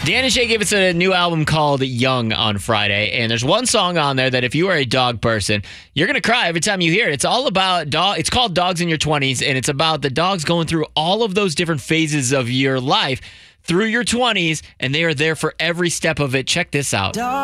Dan and Shay gave us a new album called Young on Friday, and there's one song on there that if you are a dog person, you're going to cry every time you hear it. It's all about It's called Dogs in Your 20s, and it's about the dogs going through all of those different phases of your life through your 20s, and they are there for every step of it. Check this out.